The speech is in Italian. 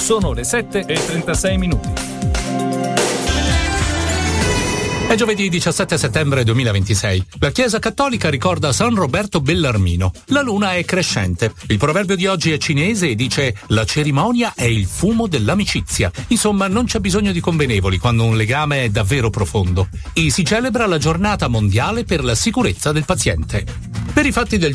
Sono le 7:36. È giovedì 17 settembre 2026. La Chiesa Cattolica ricorda San Roberto Bellarmino. La luna è crescente. Il proverbio di oggi è cinese e dice: la cerimonia è il fumo dell'amicizia. Insomma, non c'è bisogno di convenevoli quando un legame è davvero profondo. E si celebra la giornata mondiale per la sicurezza del paziente. Per i fatti del